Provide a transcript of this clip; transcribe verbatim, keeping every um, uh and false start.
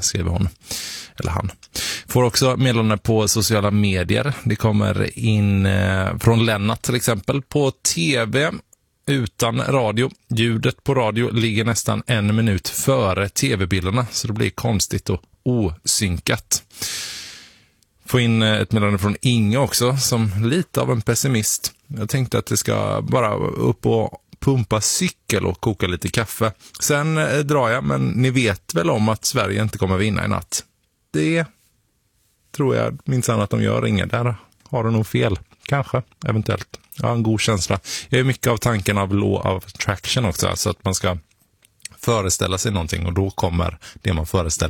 skriver hon. Eller han. Får också meddelande på sociala medier. Det kommer in eh, från Lennart till exempel. På tv utan radio. Ljudet på radio ligger nästan en minut före tv-bilderna. Så det blir konstigt och osynkat. Få in ett meddelande från Inge också, som lite av en pessimist. Jag tänkte att det ska bara upp och pumpa cykel och koka lite kaffe. Sen eh, drar jag, men ni vet väl om att Sverige inte kommer vinna i natt. Det tror jag minsann att de gör. Inga där har de nog fel. Kanske, eventuellt. Jag har en god känsla. Jag är mycket av tanken av law of attraction också. Alltså att man ska föreställa sig någonting och då kommer det man föreställer